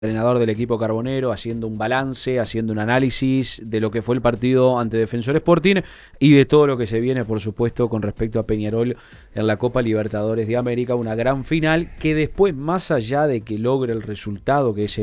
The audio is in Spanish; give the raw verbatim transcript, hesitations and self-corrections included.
entrenador del equipo carbonero, haciendo un balance, haciendo un análisis de lo que fue el partido ante Defensor Sporting y de todo lo que se viene, por supuesto, con respecto a Peñarol en la Copa Libertadores de América, una gran final que después, más allá de que logre el resultado, que es el